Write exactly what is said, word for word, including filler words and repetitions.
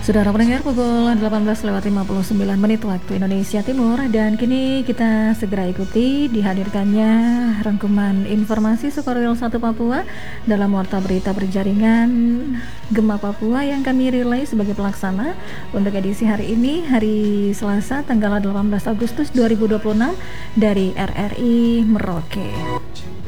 Saudara pendengar, pukul delapan belas lewat lima puluh sembilan menit waktu Indonesia Timur, dan kini kita segera ikuti dihadirkannya rangkuman informasi Sukarwil satu Papua dalam Warta Berita Berjaringan Gema Papua yang kami relay sebagai pelaksana untuk edisi hari ini, hari Selasa tanggal delapan belas Agustus dua ribu dua puluh enam dari R R I Merauke.